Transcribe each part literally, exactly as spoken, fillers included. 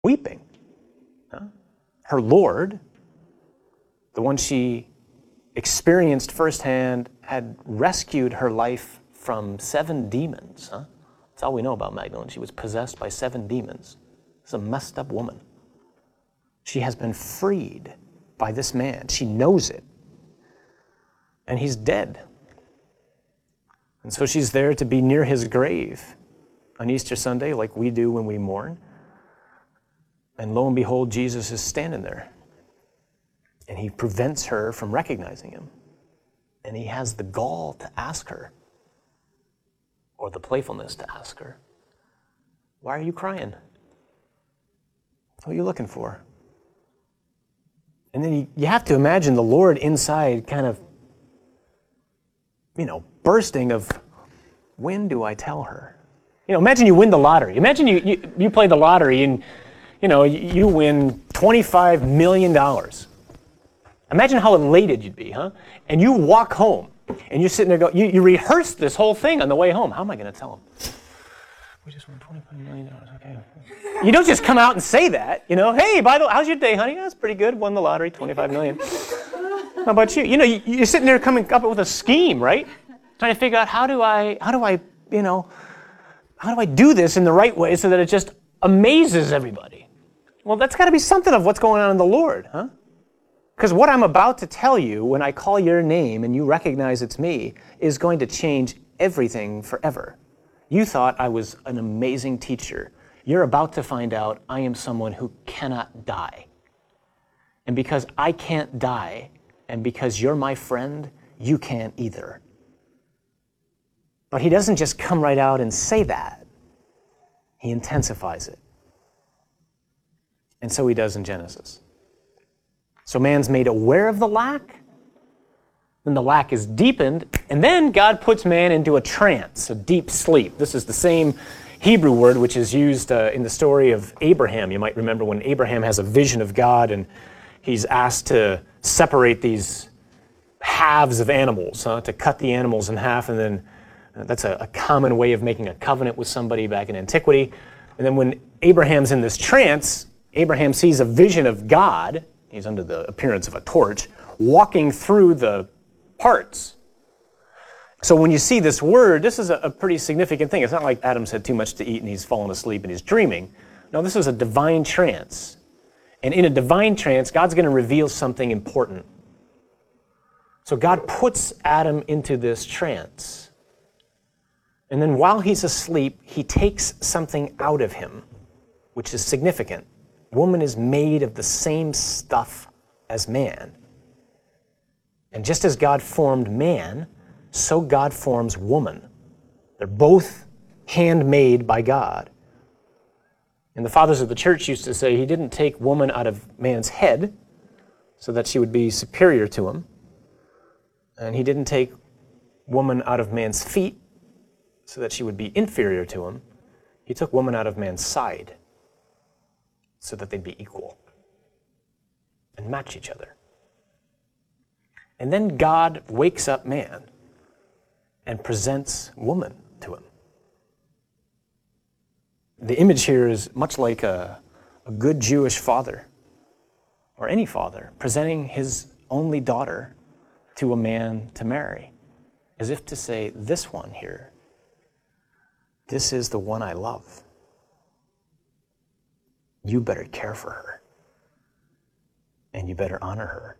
weeping. Huh? Her Lord, the one she experienced firsthand, had rescued her life from seven demons. Huh? That's all we know about Magdalene. She was possessed by seven demons. She's a messed up woman. She has been freed by this man. She knows it. And he's dead. And so she's there to be near his grave on Easter Sunday, like we do when we mourn. And lo and behold, Jesus is standing there. And he prevents her from recognizing him. And he has the gall to ask her, or the playfulness to ask her, why are you crying? What are you looking for? And then you, you have to imagine the Lord inside kind of, you know, bursting of, when do I tell her? You know, imagine you win the lottery. Imagine you, you, you play the lottery and, you know, you, you win twenty-five million dollars. Imagine how elated you'd be, huh? And you walk home, and you're sitting there going, you, you rehearse this whole thing on the way home. How am I going to tell him? We just won twenty-five million dollars, okay. You don't just come out and say that, you know, hey, by the way, how's your day, honey? That's pretty good, won the lottery, twenty-five million dollars. How about you? You know, you, you're sitting there coming up with a scheme, right? Trying to figure out how do I, how do I, you know, how do I do this in the right way so that it just amazes everybody? Well, that's got to be something of what's going on in the Lord, huh? Because what I'm about to tell you when I call your name and you recognize it's me is going to change everything forever. You thought I was an amazing teacher. You're about to find out I am someone who cannot die. And because I can't die, and because you're my friend, you can't either. But he doesn't just come right out and say that. He intensifies it. And so he does in Genesis. So man's made aware of the lack, then the lack is deepened, and then God puts man into a trance, a deep sleep. This is the same Hebrew word which is used uh, in the story of Abraham. You might remember when Abraham has a vision of God and he's asked to separate these halves of animals, huh, to cut the animals in half, and then uh, that's a, a common way of making a covenant with somebody back in antiquity. And then when Abraham's in this trance, Abraham sees a vision of God. He's under the appearance of a torch, walking through the parts. So when you see this word, this is a, a pretty significant thing. It's not like Adam's had too much to eat and he's fallen asleep and he's dreaming. No, this is a divine trance. And in a divine trance, God's going to reveal something important. So God puts Adam into this trance. And then while he's asleep, he takes something out of him, which is significant. Woman is made of the same stuff as man. And just as God formed man, so God forms woman. They're both handmade by God. And the fathers of the church used to say he didn't take woman out of man's head so that she would be superior to him. And he didn't take woman out of man's feet so that she would be inferior to him. He took woman out of man's side so that they'd be equal and match each other. And then God wakes up man and presents woman to him. The image here is much like a, a good Jewish father, or any father, presenting his only daughter to a man to marry, as if to say, this one here, this is the one I love. You better care for her, and you better honor her.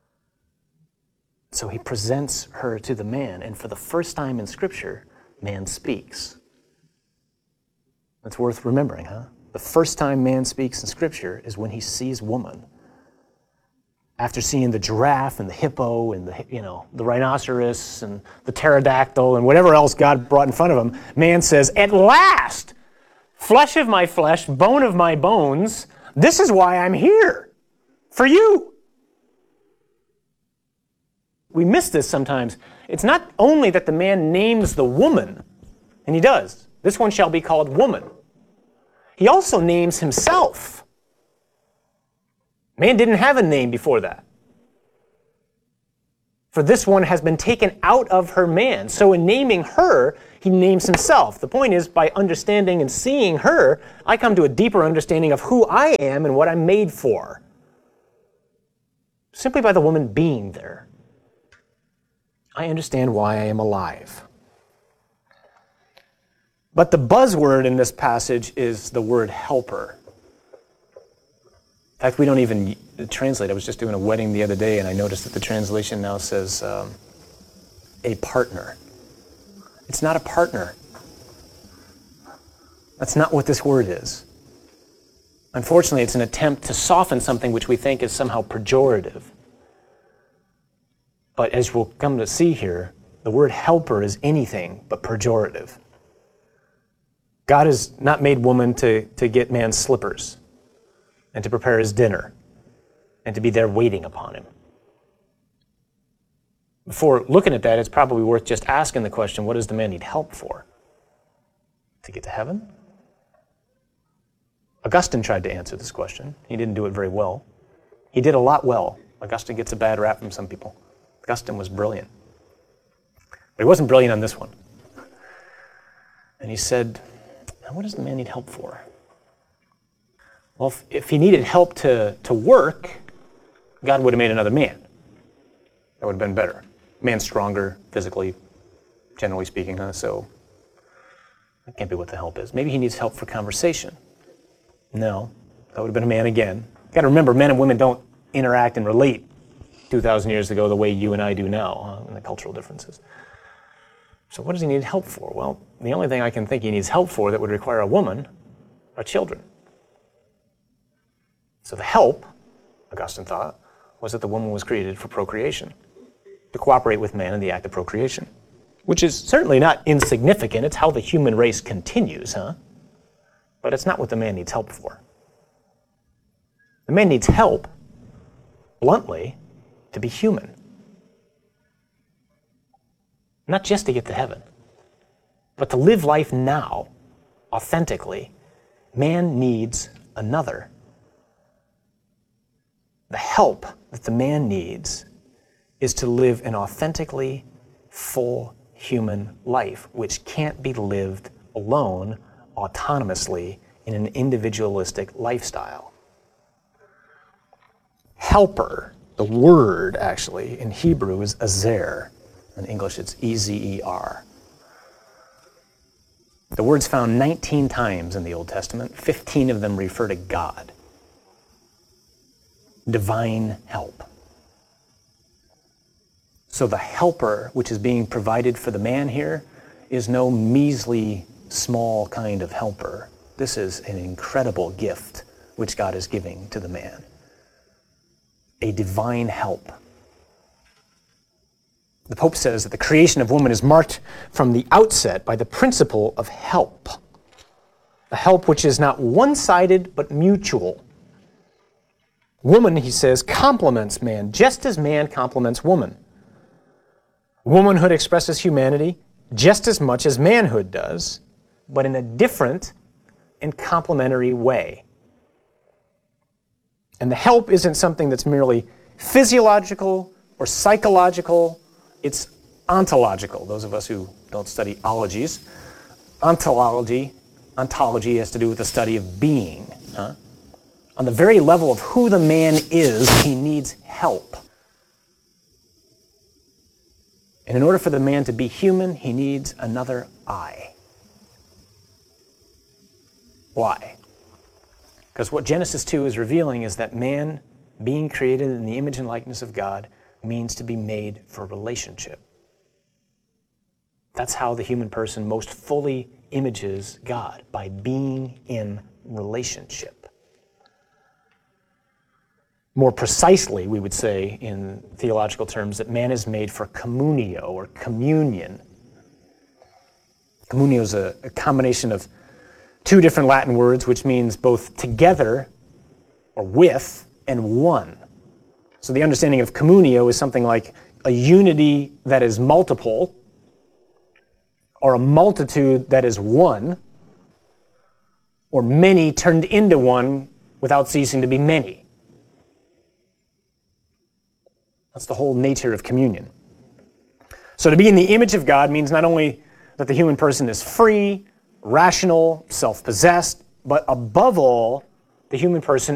So he presents her to the man, and for the first time in Scripture, man speaks. That's worth remembering, huh? The first time man speaks in Scripture is when he sees woman. After seeing the giraffe and the hippo and the, you know, the rhinoceros and the pterodactyl and whatever else God brought in front of him, man says, at last, flesh of my flesh, bone of my bones, this is why I'm here, for you. We miss this sometimes. It's not only that the man names the woman, and he does. This one shall be called woman. He also names himself. Man didn't have a name before that. For this one has been taken out of her man. So in naming her, He names himself. The point is, by understanding and seeing her, I come to a deeper understanding of who I am and what I'm made for. Simply by the woman being there, I understand why I am alive. But the buzzword in this passage is the word helper. In fact, we don't even translate. I was just doing a wedding the other day, and I noticed that the translation now says um, a partner. It's not a partner. That's not what this word is. Unfortunately, it's an attempt to soften something which we think is somehow pejorative. But as we'll come to see here, the word helper is anything but pejorative. God has not made woman to, to get man's slippers and to prepare his dinner and to be there waiting upon him. Before looking at that, it's probably worth just asking the question, what does the man need help for? To get to heaven? Augustine tried to answer this question. He didn't do it very well. He did a lot well. Augustine gets a bad rap from some people. Augustine was brilliant. But he wasn't brilliant on this one. And he said, what does the man need help for? Well, if, if he needed help to, to work, God would have made another man. That would have been better. Man's stronger physically, generally speaking, huh? So that can't be what the help is. Maybe he needs help for conversation. No, that would have been a man again. You've got to remember, men and women don't interact and relate two thousand years ago the way you and I do now, huh, and the cultural differences. So what does he need help for? Well, the only thing I can think he needs help for that would require a woman are children. So the help, Augustine thought, was that the woman was created for procreation, to cooperate with man in the act of procreation, which is certainly not insignificant. It's how the human race continues, huh? But it's not what the man needs help for. The man needs help, bluntly, to be human. Not just to get to heaven, but to live life now, authentically. Man needs another. The help that the man needs is to live an authentically full human life, which can't be lived alone, autonomously, in an individualistic lifestyle. Helper, the word actually in Hebrew is azer. In English it's E Z E R. The word's found nineteen times in the Old Testament. fifteen of them refer to God. Divine help. So the helper which is being provided for the man here is no measly, small kind of helper. This is an incredible gift which God is giving to the man. A divine help. The Pope says that the creation of woman is marked from the outset by the principle of help. A help which is not one-sided but mutual. Woman, he says, complements man just as man complements woman. Womanhood expresses humanity just as much as manhood does, but in a different and complementary way. And the help isn't something that's merely physiological or psychological, it's ontological. Those of us who don't study ologies, ontology, ontology has to do with the study of being. Huh? On the very level of who the man is, he needs help. And in order for the man to be human, he needs another I. Why? Because what Genesis two is revealing is that man, being created in the image and likeness of God, means to be made for relationship. That's how the human person most fully images God, by being in relationship. More precisely, we would say in theological terms that man is made for communio or communion. Communio is a, a combination of two different Latin words, which means both together or with and one. So the understanding of communio is something like a unity that is multiple, or a multitude that is one, or many turned into one without ceasing to be many. That's the whole nature of communion. So to be in the image of God means not only that the human person is free, rational, self-possessed, but above all, the human person